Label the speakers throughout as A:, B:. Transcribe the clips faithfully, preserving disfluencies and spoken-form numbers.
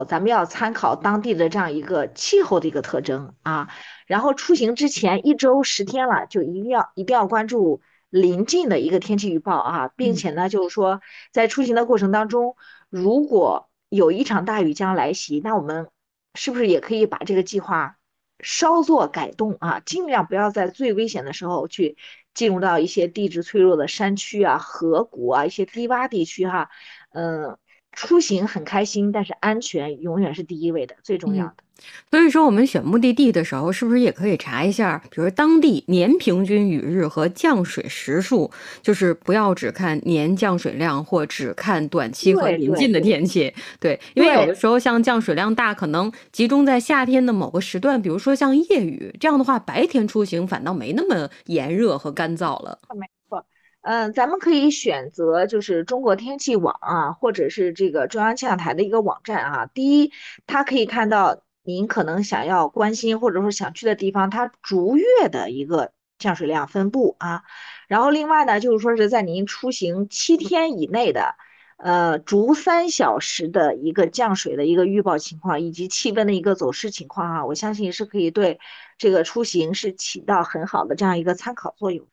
A: 咱们要参考当地的这样一个气候的一个特征啊。然后出行之前一周十天了，就一定要一定要关注临近的一个天气预报啊，并
B: 嗯。
A: 且呢，就是说在出行的过程当中，如果有一场大雨将来袭，那我们是不是也可以把这个计划稍作改动啊，尽量不要在最危险的时候去进入到一些地质脆弱的山区啊、河谷啊、一些低洼地区哈、嗯，出行很开心，但是安全永远是第一位的，最重要
B: 嗯，
A: 的。
B: 所以说我们选目的地的时候，是不是也可以查一下，比如当地年平均雨日和降水时数，就是不要只看年降水量或只看短期和
A: 对
B: 临近的
A: 对对
B: 天气。对，因为有的
A: 对，
B: 时候像降水量大，可能集中在夏天的某个时段，比如说像夜雨，这样的话白天出行反倒没那么炎热和干燥了。
A: 没错。嗯，咱们可以选择就是中国天气网啊，或者是这个中央气象台的一个网站啊。第一，它可以看到您可能想要关心或者说想去的地方，它逐月的一个降水量分布啊。然后另外呢，就是说是在您出行七天以内的，呃，逐三小时的一个降水的一个预报情况，以及气温的一个走势情况啊，我相信是可以对这个出行是起到很好的这样一个参考作用。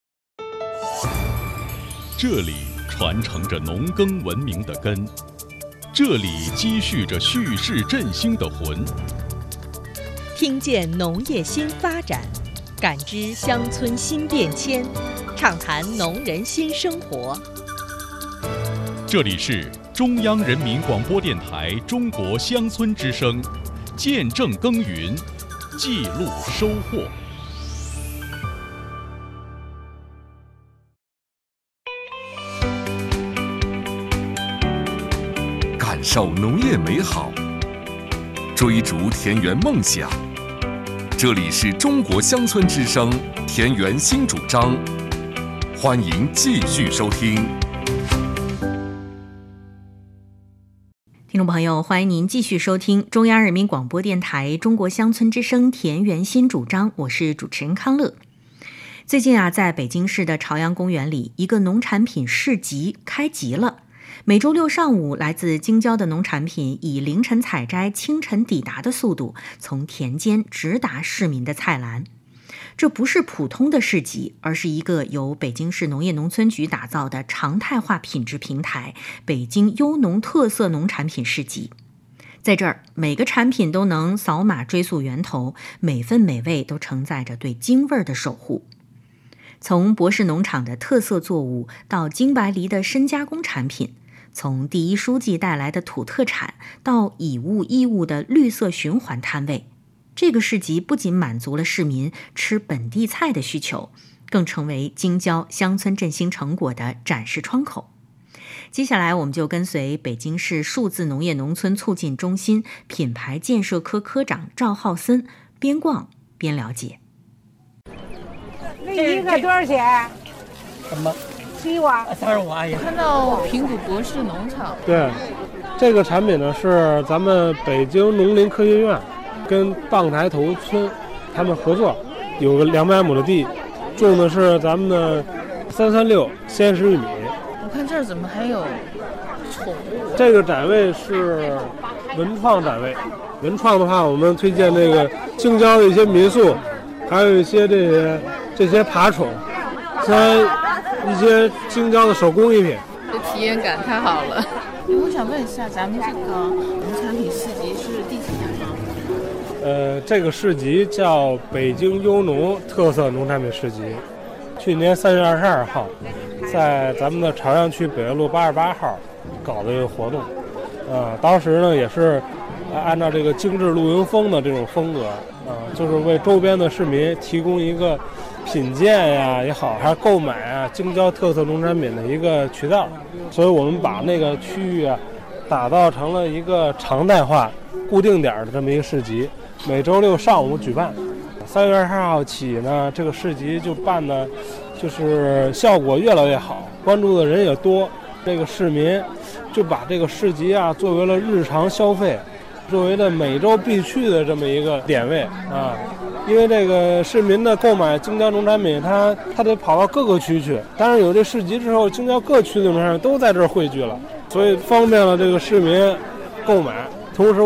C: 这里传承着农耕文明的根，这里积蓄着蓄势振兴的魂。
D: 听见农业新发展，感知乡村新变迁，畅谈农人新生活。
C: 这里是中央人民广播电台中国乡村之声，见证耕耘，记录收获。
E: 感受农业美好，追逐田园梦想。这里是中国乡村之声田园新主张，欢迎继续收听。
F: 听众朋友，欢迎您继续收听中央人民广播电台中国乡村之声田园新主张，我是主持人康乐。最近啊，在北京市的朝阳公园里，一个农产品市集开集了。每周六上午，来自京郊的农产品以凌晨采摘、清晨抵达的速度，从田间直达市民的菜篮。这不是普通的市集，而是一个由北京市农业农村局打造的常态化品质平台——北京优农特色农产品市集。在这儿，每个产品都能扫码追溯源头，每份美味都承载着对京味儿的守护。从博士农场的特色作物到京白梨的深加工产品，从第一书记带来的土特产到以物易物的绿色循环摊位，这个市集不仅满足了市民吃本地菜的需求，更成为京郊乡村振兴成果的展示窗口。接下来我们就跟随北京市数字农业农村促进中心品牌建设科科长赵浩森边逛边了解。
G: 那一个多少钱？
H: 什么？
G: 西瓜
H: 三十五阿姨。
I: 看到平谷博士农场。
H: 对，这个产品呢是咱们北京农林科学院跟荡台头村他们合作，有个两百亩的地，种的是咱们的三三六鲜食玉米。
I: 我看这儿怎么还有宠物？
H: 这个展位是文创展位，文创的话，我们推荐这个京郊的一些民宿，还有一些这些这些爬宠，像一些京郊的手工艺品。
I: 这体验感太好了。我想问一下，咱们这个农产品市集是第几年吗？
H: 呃，这个市集叫北京优农特色农产品市集，去年三月二十二号，在咱们的朝阳区北岳路八十八号搞的这个活动。呃，当时呢也是按照这个精致露营风的这种风格，啊、呃，就是为周边的市民提供一个品鉴呀也好，还是购买啊京郊特色农产品的一个渠道。所以我们把那个区域啊打造成了一个常态化、固定点的这么一个市集，每周六上午举办。三月二十二号起呢，这个市集就办的，就是效果越来越好，关注的人也多。这个市民就把这个市集啊作为了日常消费，作为了每周必去的这么一个点位啊。因为这个市民的购买京郊农产品，他他得跑到各个区去，但是有这市集之后，京郊各区的农产品都在这儿汇聚了，所以方便了这个市民购买。 同时